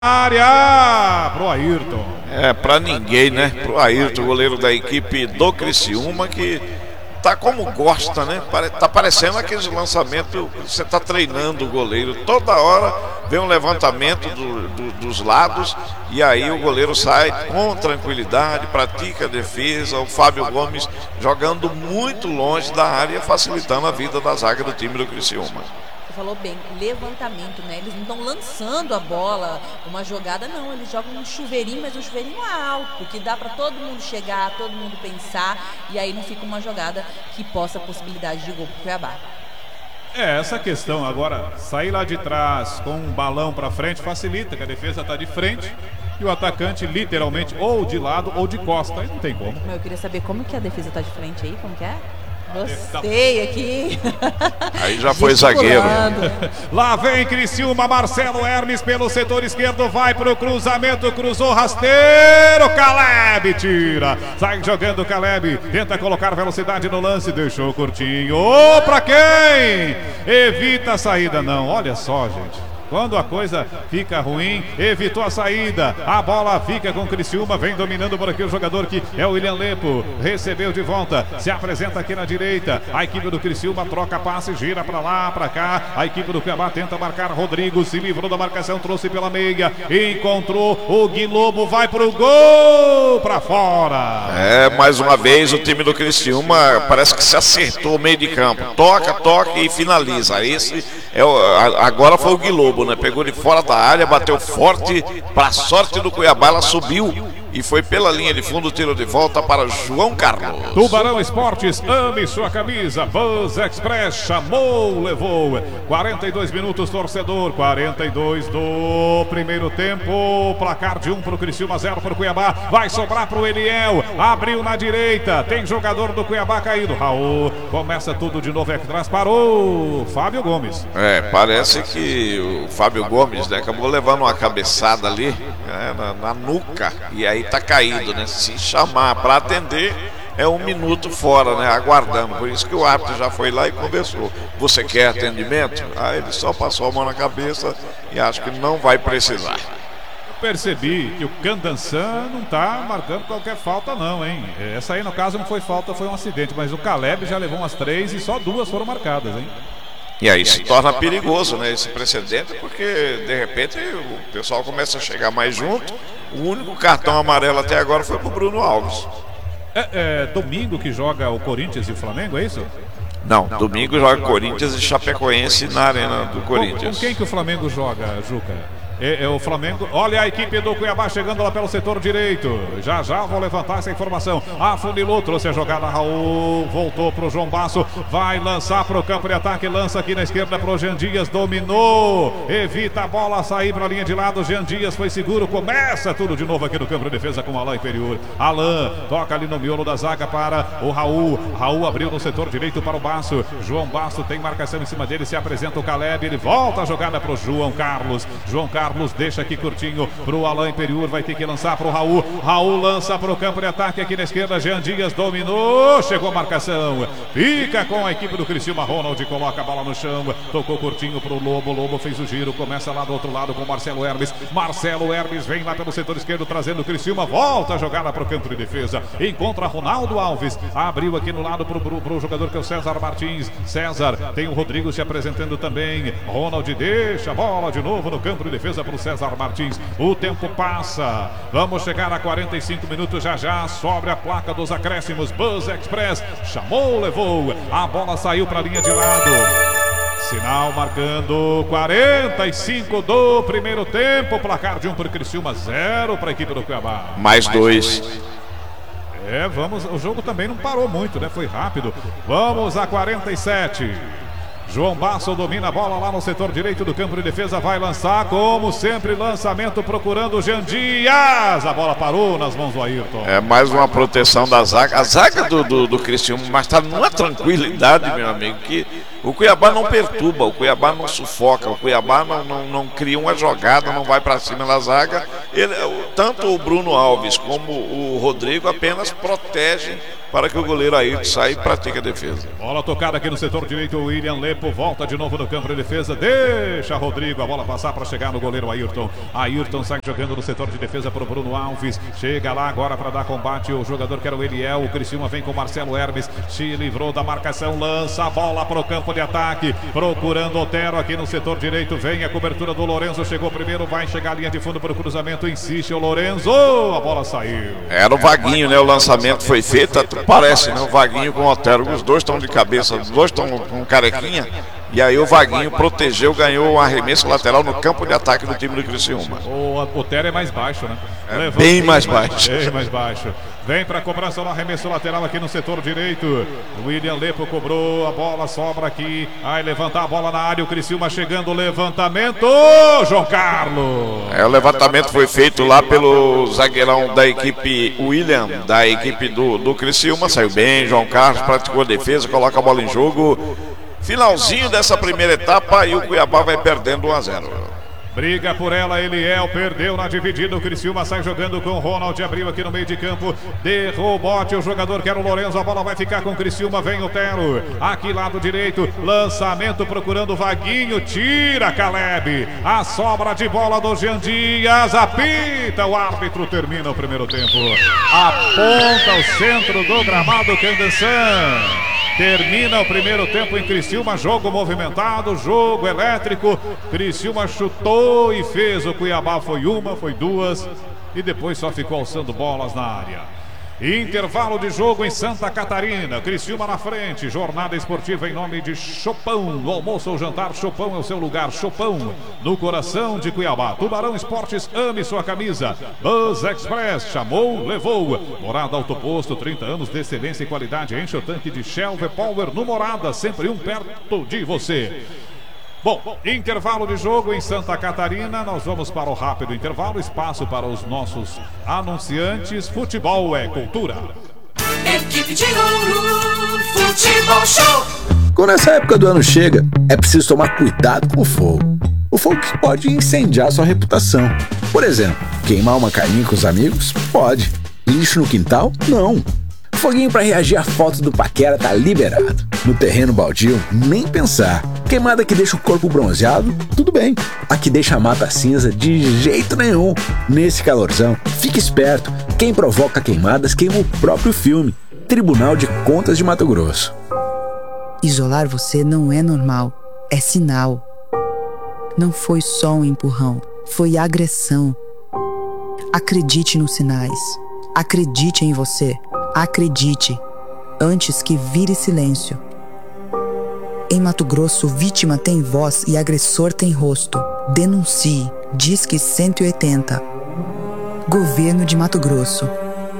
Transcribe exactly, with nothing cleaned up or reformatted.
área pro Ayrton. É, pra ninguém, né? Pro Ayrton, goleiro da equipe do Criciúma, que tá como gosta, né? Tá parecendo aqueles lançamentos que você tá treinando o goleiro. Toda hora vem um levantamento do, do, dos lados e aí o goleiro sai com tranquilidade, pratica a defesa. O Fábio Gomes jogando muito longe da área, facilitando a vida da zaga do time do Criciúma. Você falou bem, levantamento, né? Eles não estão lançando a bola, uma jogada, não. Eles jogam um chuveirinho, mas um chuveirinho alto, que dá para todo mundo chegar, todo mundo pensar, e aí não fica uma jogada que possa possibilidade de gol pro Cuiabá. É, essa questão agora, sair lá de trás com um balão para frente facilita, que a defesa tá de frente e o atacante literalmente ou de lado ou de costa, aí não tem como. Mas eu queria saber como que a defesa tá de frente aí, como que é? Gostei aqui. Aí já foi zagueiro. Lá vem Criciúma, Marcelo Hermes pelo setor esquerdo, vai pro cruzamento, cruzou rasteiro, Caleb tira. Sai jogando Caleb, tenta colocar velocidade no lance, deixou curtinho. Ô, pra quem? Evita a saída não, olha só, gente. Quando a coisa fica ruim, evitou a saída. A bola fica com o Criciúma, vem dominando por aqui o jogador que é o William Lepo. Recebeu de volta, se apresenta aqui na direita. A equipe do Criciúma troca passe, gira pra lá, pra cá. A equipe do Cuiabá tenta marcar. Rodrigo se livrou da marcação, trouxe pela meia. Encontrou o Gui Lobo, vai pro gol, pra fora. É, mais uma vez o time do Criciúma parece que se acertou o meio de campo. Toca, toca e finaliza. Esse é o, agora foi o Gui Lobo. Né? Pegou de fora da área, bateu forte para sorte do Cuiabá, ela subiu e foi pela linha de fundo, tiro de volta para João Carlos. Tubarão Esportes, ame sua camisa. Buzz Express, chamou, levou. quarenta e dois minutos, torcedor. quarenta e dois do primeiro tempo. Placar de um para o Criciúma, zero para o Cuiabá. Vai sobrar para o Eliel. Abriu na direita. Tem jogador do Cuiabá caído. Raul. Começa tudo de novo aqui atrás. Parou. Fábio Gomes. É, parece que o Fábio Gomes, né, acabou levando uma cabeçada ali, né, na, na nuca. E aí tá caído, né? Se chamar para atender, é um minuto fora, né? Aguardando. Por isso que o árbitro já foi lá e conversou. Você quer atendimento? Aí ele só passou a mão na cabeça e acho que não vai precisar. Eu percebi que o Candançan não tá marcando qualquer falta, não, hein? Essa aí, no caso, não foi falta, foi um acidente. Mas o Caleb já levou umas três e só duas foram marcadas, hein? E aí se torna perigoso, né, esse precedente, porque de repente o pessoal começa a chegar mais junto. O único cartão amarelo até agora foi pro Bruno Alves. É, é domingo que joga o Corinthians e o Flamengo, é isso? Não, domingo joga Corinthians e Chapecoense na arena do Corinthians. Com, com quem que o Flamengo joga, Juca? É, é o Flamengo, olha a equipe do Cuiabá chegando lá pelo setor direito. Já já vou levantar essa informação. Afunilou, trouxe a jogada, Raul, voltou pro João Basso, vai lançar pro campo de ataque, lança aqui na esquerda pro Jean Dias, dominou, evita a bola sair pra linha de lado, Jean Dias foi seguro, começa tudo de novo aqui no campo de defesa com o Alain Imperiur. Alain toca ali no miolo da zaga para o Raul, Raul abriu no setor direito para o Basso, João Basso tem marcação em cima dele, se apresenta o Caleb, ele volta a jogada pro João Carlos, João Carlos deixa aqui curtinho pro Alain Imperiur, vai ter que lançar pro Raul, Raul lança pro campo de ataque aqui na esquerda, Jean Dias dominou, chegou a marcação, fica com a equipe do Criciúma, Ronald coloca a bola no chão, tocou curtinho pro Lobo, Lobo fez o giro, começa lá do outro lado com Marcelo Hermes, Marcelo Hermes vem lá pelo setor esquerdo trazendo o Criciúma, volta a jogada pro campo de defesa, encontra Ronaldo Alves, abriu aqui no lado pro, pro, pro jogador que é o César Martins, César, tem o Rodrigo se apresentando também, Ronald deixa a bola de novo no campo de defesa para o César Martins, o tempo passa, vamos chegar a quarenta e cinco minutos, já já sobre a placa dos acréscimos, Buzz Express, chamou, levou, a bola saiu para a linha de lado, sinal marcando quarenta e cinco do primeiro tempo, placar de um para o Criciúma, zero para a equipe do Cuiabá. Mais dois. É, vamos, o jogo também não parou muito, né, foi rápido, vamos a quarenta e sete. João Basso domina a bola lá no setor direito do campo de defesa, vai lançar, como sempre, lançamento procurando o Jean Dias, a bola parou nas mãos do Ayrton. É mais uma proteção da zaga, a zaga do, do, do Criciúma, mas está numa tranquilidade, meu amigo, que o Cuiabá não perturba, o Cuiabá não sufoca, o Cuiabá não, não, não cria uma jogada, não vai para cima da zaga. Ele, tanto o Bruno Alves como o Rodrigo apenas protegem para que o goleiro Ayrton saia e pratique a defesa. Bola tocada aqui no setor direito, o William Lepo volta de novo no campo de defesa, deixa Rodrigo a bola passar para chegar no goleiro Ayrton. Ayrton sai jogando no setor de defesa para o Bruno Alves, chega lá agora para dar combate o jogador que era o Eliel, o Criciúma vem com o Marcelo Hermes, se livrou da marcação, lança a bola para o campo de ataque, procurando Otero aqui no setor direito, vem a cobertura do Lorenzo, chegou primeiro, vai chegar a linha de fundo para o cruzamento, insiste o Lorenzo, a bola saiu. Era o Vaguinho, né? O lançamento foi feito, parece, né? O Vaguinho com o Otero, os dois estão de cabeça, os dois estão com carequinha. E aí o Vaguinho protegeu, ganhou um arremesso lateral no campo de ataque do time do Criciúma. O Otero é mais baixo, né? É bem mais baixo. Bem mais baixo. Vem para a cobrança no arremesso lateral aqui no setor direito. O William Lepo cobrou, a bola sobra aqui. Vai levantar a bola na área, o Criciúma chegando, levantamento, João Carlos. É, o levantamento foi feito lá pelo zagueirão da equipe William, da equipe do, do Criciúma. Saiu bem, João Carlos praticou a defesa, coloca a bola em jogo. Finalzinho dessa primeira etapa e o Cuiabá vai perdendo um a zero. Briga por ela, Eliel perdeu na dividida, o Criciúma sai jogando com o Ronald, abriu aqui no meio de campo, derrubou bote, o jogador que era o Lorenzo, a bola vai ficar com o Criciúma, vem o Tero, aqui lado direito, lançamento procurando o Vaguinho, tira Caleb, a sobra de bola do Jean Dias, apita, o árbitro termina o primeiro tempo, aponta o centro do gramado Candansan. Termina o primeiro tempo em Criciúma, jogo movimentado, jogo elétrico. Criciúma chutou e fez, o Cuiabá foi uma, foi duas e depois só ficou alçando bolas na área. Intervalo de jogo em Santa Catarina, Criciúma na frente, jornada esportiva em nome de Chopão, no almoço ou jantar, Chopão é o seu lugar, Chopão, no coração de Cuiabá. Tubarão Esportes, ame sua camisa. Bus Express, chamou, levou. Morada Autoposto, trinta anos de excelência e qualidade, enche o tanque de Shell V-Power no Morada, sempre um perto de você. Bom, intervalo de jogo em Santa Catarina, nós vamos para o rápido intervalo, espaço para os nossos anunciantes, futebol é cultura. Equipe de Ouro, Futebol Show. Quando essa época do ano chega, é preciso tomar cuidado com o fogo. O fogo que pode incendiar sua reputação. Por exemplo, queimar uma carninha com os amigos? Pode. Lixo no quintal? Não. Foguinho pra reagir a foto do paquera tá liberado. No terreno baldio, nem pensar. Queimada que deixa o corpo bronzeado, tudo bem. A que deixa a mata cinza, de jeito nenhum. Nesse calorzão, fique esperto. Quem provoca queimadas queima o próprio filme. Tribunal de Contas de Mato Grosso. Isolar você não é normal, é sinal. Não foi só um empurrão, foi agressão. Acredite nos sinais. Acredite em você. Acredite, antes que vire silêncio. Em Mato Grosso, vítima tem voz e agressor tem rosto. Denuncie. Disque cento e oitenta. Governo de Mato Grosso.